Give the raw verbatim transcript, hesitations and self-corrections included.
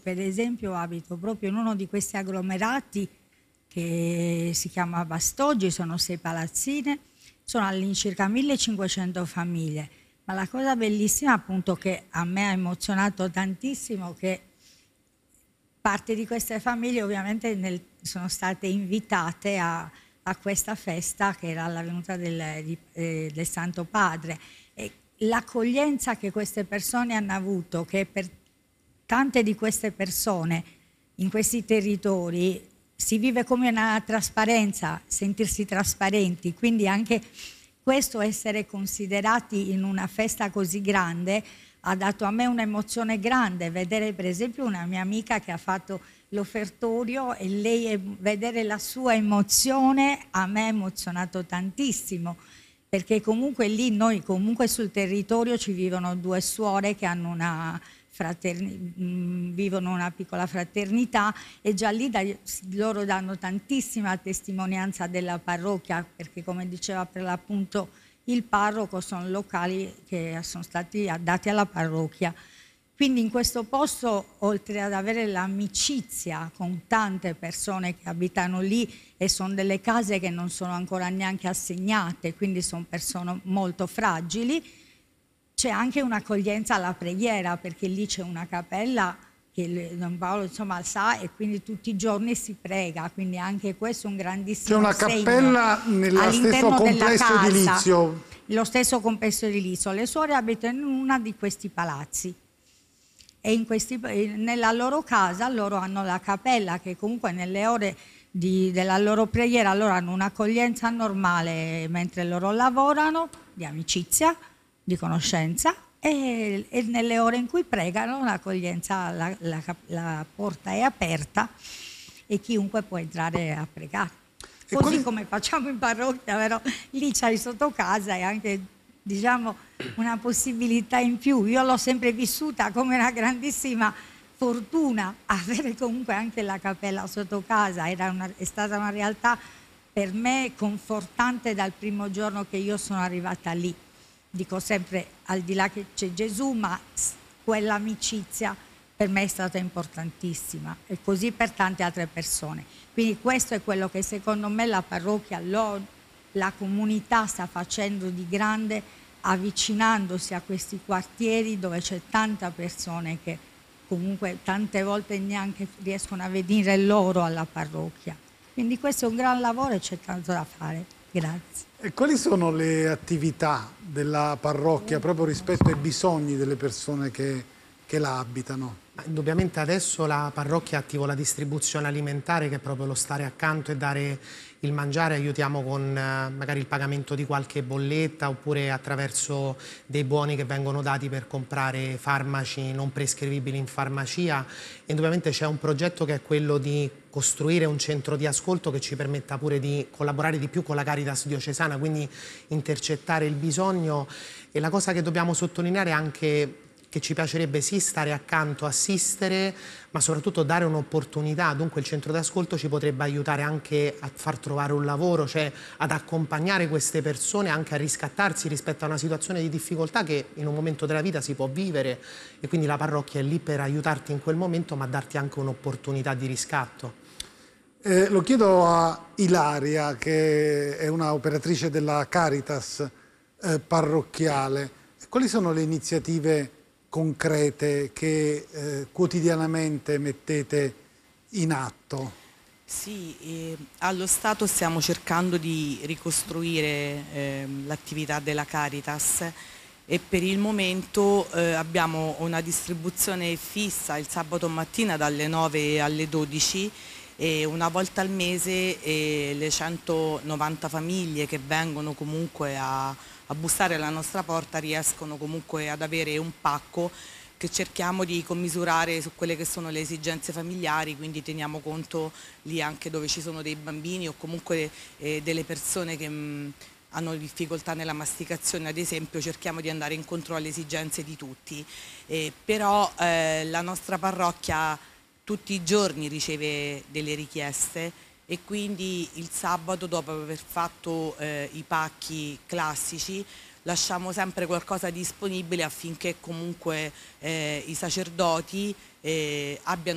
per esempio abito proprio in uno di questi agglomerati che si chiama Bastoggi, sono sei palazzine, sono all'incirca millecinquecento famiglie, ma la cosa bellissima appunto che a me ha emozionato tantissimo che parte di queste famiglie ovviamente nel, sono state invitate a, a questa festa che era la venuta del, di, eh, del Santo Padre, e l'accoglienza che queste persone hanno avuto, che per tante di queste persone in questi territori si vive come una trasparenza, sentirsi trasparenti, quindi anche questo, essere considerati in una festa così grande, ha dato a me un'emozione grande, vedere per esempio una mia amica che ha fatto l'offertorio e lei, vedere la sua emozione, a me ha emozionato tantissimo, perché comunque lì noi comunque sul territorio ci vivono due suore che hanno una fraterni, vivono una piccola fraternità, e già lì da, loro danno tantissima testimonianza della parrocchia, perché come diceva per l'appunto il parroco, sono locali che sono stati dati alla parrocchia. Quindi in questo posto, oltre ad avere l'amicizia con tante persone che abitano lì, e sono delle case che non sono ancora neanche assegnate, quindi sono persone molto fragili, c'è anche un'accoglienza alla preghiera, perché lì c'è una cappella che Don Paolo insomma sa, e quindi tutti i giorni si prega, quindi anche questo è un grandissimo segno. C'è una cappella nello stesso complesso edilizio? Lo stesso complesso edilizio. Le suore abitano in una di questi palazzi e in questi, nella loro casa loro hanno la cappella, che comunque nelle ore di, della loro preghiera loro hanno un'accoglienza normale mentre loro lavorano, di amicizia, di conoscenza, e, e nelle ore in cui pregano l'accoglienza, la, la, la porta è aperta e chiunque può entrare a pregare. E così quali... come facciamo in parrocchia, però lì c'hai sotto casa e anche, diciamo, una possibilità in più. Io l'ho sempre vissuta come una grandissima fortuna avere comunque anche la cappella sotto casa. Era una, è stata una realtà per me confortante dal primo giorno che io sono arrivata lì. Dico sempre, al di là che c'è Gesù, ma quell'amicizia per me è stata importantissima, e così per tante altre persone. Quindi questo è quello che secondo me la parrocchia, lo, la comunità sta facendo di grande, avvicinandosi a questi quartieri dove c'è tanta persone che comunque tante volte neanche riescono a venire loro alla parrocchia. Quindi questo è un gran lavoro e c'è tanto da fare. Grazie. E quali sono le attività della parrocchia proprio rispetto ai bisogni delle persone che, che la abitano? Indubbiamente adesso la parrocchia attiva la distribuzione alimentare, che è proprio lo stare accanto e dare il mangiare. Aiutiamo con eh, magari il pagamento di qualche bolletta, oppure attraverso dei buoni che vengono dati per comprare farmaci non prescrivibili in farmacia. E indubbiamente c'è un progetto che è quello di costruire un centro di ascolto che ci permetta pure di collaborare di più con la Caritas diocesana, quindi intercettare il bisogno. E la cosa che dobbiamo sottolineare è anche che ci piacerebbe sì stare accanto, assistere, ma soprattutto dare un'opportunità. Dunque il centro d'ascolto ci potrebbe aiutare anche a far trovare un lavoro, cioè ad accompagnare queste persone anche a riscattarsi rispetto a una situazione di difficoltà che in un momento della vita si può vivere, e quindi la parrocchia è lì per aiutarti in quel momento, ma darti anche un'opportunità di riscatto. Eh, lo chiedo a Ilaria, che è una operatrice della Caritas eh, parrocchiale. Quali sono le iniziative concrete che eh, quotidianamente mettete in atto? Sì, eh, allo Stato stiamo cercando di ricostruire eh, l'attività della Caritas, e per il momento eh, abbiamo una distribuzione fissa il sabato mattina dalle nove alle dodici, e una volta al mese eh, le centonovanta famiglie che vengono comunque a, a bussare alla nostra porta riescono comunque ad avere un pacco che cerchiamo di commisurare su quelle che sono le esigenze familiari, quindi teniamo conto lì anche dove ci sono dei bambini o comunque eh, delle persone che mh, hanno difficoltà nella masticazione, ad esempio. Cerchiamo di andare incontro alle esigenze di tutti, eh, però eh, la nostra parrocchia tutti i giorni riceve delle richieste, e quindi il sabato, dopo aver fatto eh, i pacchi classici, lasciamo sempre qualcosa disponibile affinché comunque eh, i sacerdoti eh, abbiano